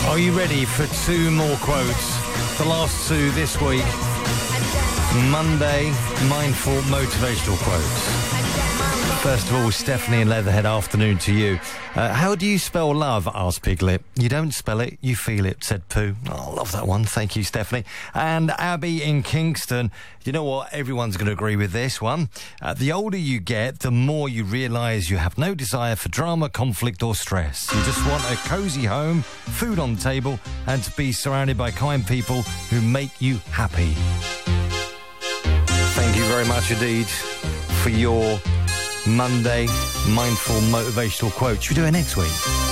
Are you ready for two more quotes? The last two this week. Monday, mindful, motivational quotes. First of all, Stephanie in Leatherhead, afternoon to you. How do you spell love? Asked Piglet. You don't spell it, you feel it, said Pooh. Oh, I love that one. Thank you, Stephanie. And Abby in Kingston. You know what? Everyone's going to agree with this one. The older you get, the more you realise you have no desire for drama, conflict or stress. You just want a cosy home, food on the table, and to be surrounded by kind people who make you happy. Thank you very much indeed for your Monday mindful motivational quote. Should we do it next week?